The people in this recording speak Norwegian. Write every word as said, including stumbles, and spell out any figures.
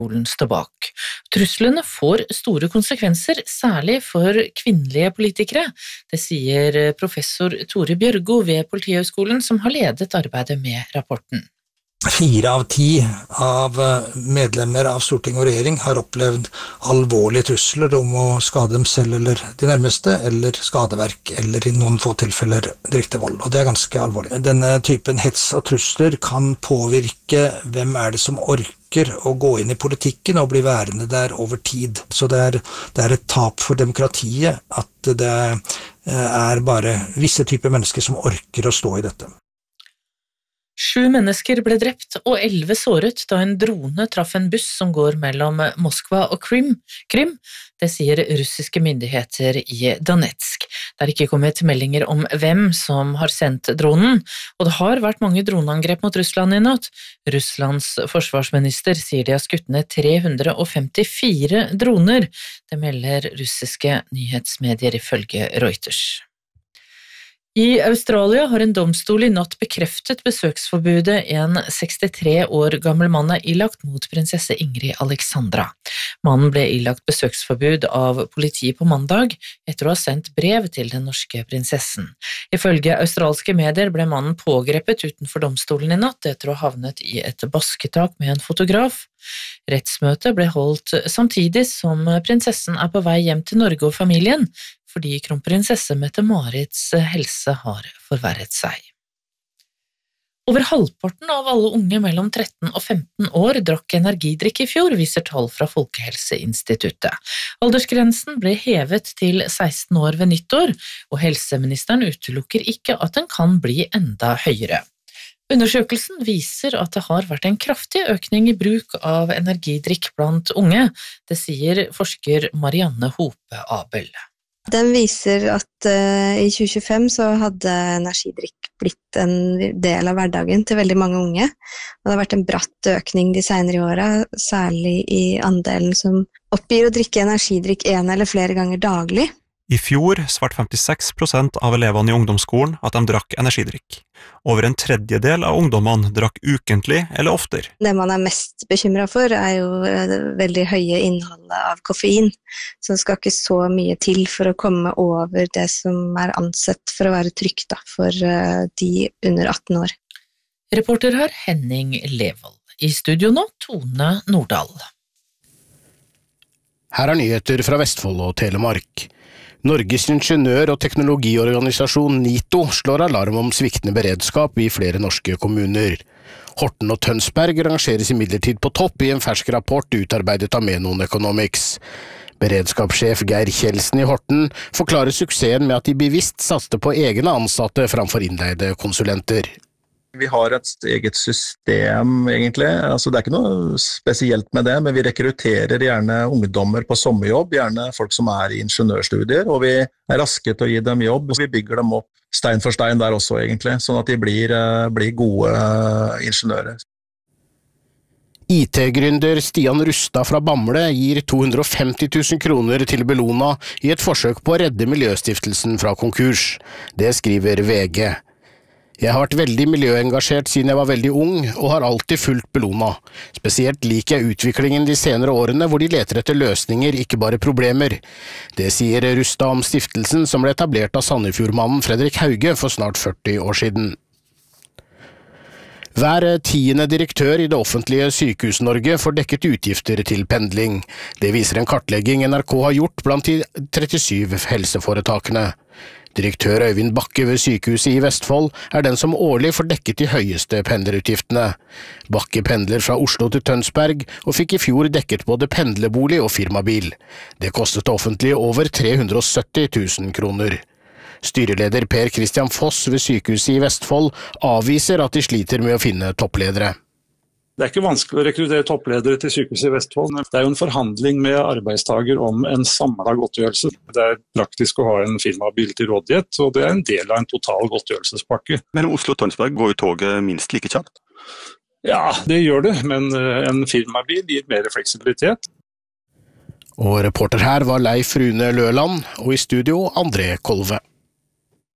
Skolen står bak. Truslene får store konsekvenser, særlig for kvinnelige politikere. Det sier professor Tore Bjørgo ved Politihøgskolen, som har ledet arbeidet med rapporten. Fire av ti av medlemmer av Storting og regjering har opplevd alvorlige trusler om å skade dem selv eller de nærmeste, eller skadeverk, eller i noen få tilfeller direkte vold, og det er ganske alvorlig. Denne typen hets og trusler kan påvirke hvem er det som orker å gå inn i politikken og bli værende der over tid. Så det er, det er et tap for demokratiet at det er bare visse typer mennesker som orker å stå i dette. Sju mennesker ble drept og elleve såret da en drone traff en buss som går mellom Moskva og Krim. Krim. Det sier russiske myndigheter i Donetsk. Det er ikke kommet meldinger om hvem som har sendt dronen, og det har vært mange droneangrep mot Russland i natt. Russlands forsvarsminister sier de har skutt ned tre hundre femtifire droner. Det melder russiske nyhetsmedier ifølge Reuters. I Australia har en domstol i natt bekreftet besøksforbudet en sekstitre år gammel mann er ilagt mot prinsesse Ingrid Alexandra. Mannen ble ilagt besøksforbud av politiet på mandag etter å ha sendt brev til den norske prinsessen. Ifølge australske medier ble mannen pågrepet utenfor domstolen i natt etter å ha havnet i et basketak med en fotograf. Rettsmøtet ble holdt samtidig som prinsessen er på vei hjem til Norge og familien, fordi kronprinsesse Mette-Marits helse har forverret seg. Over halvparten av alle unge mellom tretten og femten år drakk energidrikk i fjor, viser tall fra Folkehelseinstituttet. Aldersgrensen ble hevet til seksten år ved nyttår, og helseministeren utelukker ikke at den kan bli enda høyere. Undersøkelsen viser at det har vært en kraftig økning i bruk av energidrikk blant unge, det sier forsker Marianne Hope Abel. Den viser at uh, i tjue tjuefem så hadde energidrikk blitt en del av hverdagen til veldig mange unge. Og det har vært en bratt økning de senere årene, særlig i andelen som oppgir å drikke energidrikk en eller flere ganger daglig. I fjor svarte femtiseks prosent av elevene i ungdomsskolen at de drakk energidrikk. Over en tredjedel av ungdommene drakk ukentlig eller oftere. Det man er mest bekymret for er jo det veldig høye innholdet av koffein, så det skal ikke så mye til for å komme over det som er ansett for å være trygt da, for de under atten år. Reporter her Henning Levold. I studio nå Tone Nordahl. Her er nyheter fra Vestfold og Telemark. Norges ingeniør- og teknologiorganisasjon NITO slår alarm om sviktende beredskap i flere norske kommuner. Horten og Tønsberg rangeres imidlertid på topp i en fersk rapport utarbeidet av Menon Economics. Beredskapssjef Geir Kjeldsen i Horten forklarer suksessen med at de bevisst satte på egne ansatte framfor innleide konsulenter. Vi har et eget system egentlig, altså det er ikke noe spesielt med det, men vi rekrutterer gjerne ungdommer på sommerjobb, gjerne folk som er i ingeniørstudier, og vi er raske til å gi dem jobb, og vi bygger dem opp stein for stein der også egentlig, sånn at de blir, blir gode ingeniører. I T-gründer Stian Rustad fra Bamble gir to hundre femti tusen kroner til Bellona i et forsøk på å redde Miljøstiftelsen fra konkurs. Det skriver V G. Jeg har vært veldig miljøengasjert siden jeg var veldig ung, og har alltid fulgt Bellona. Spesielt liker jeg utviklingen de senere årene, hvor de leter etter løsninger, ikke bare problemer. Det sier Rustad om stiftelsen som ble etablert av Sandefjordmannen Fredrik Hauge for snart førti år siden. Hver tiende direktør i det offentlige Sykehus-Norge får dekket utgifter til pendling. Det viser en kartlegging N R K har gjort blant de trettisyv helseforetakene. Direktør Øyvind Bakke ved sykehuset i Vestfold er den som årlig får dekket de høyeste pendlerutgiftene. Bakke pendler fra Oslo til Tønsberg og fikk i fjor dekket både pendlerbolig og firmabil. Det kostet det offentlige over tre hundre sytti tusen kroner. Styreleder Per Christian Foss ved sykehuset i Vestfold avviser at de sliter med å finne toppledere. Det er ikke vanskelig å rekruttere toppledere til sykehuset i Vestfold. Det er jo en forhandling med arbeidstager om en samlet godtgjørelse. Det er praktisk å ha en firmabil til rådighet, og det er en del av en total godtgjørelsespakke. Men Oslo og Tønsberg går jo toget minst like kjapt? Ja, det gjør det, men en firmabil gir mer fleksibilitet. Og reporter her var Leif Rune Løland, og i studio André Kolve.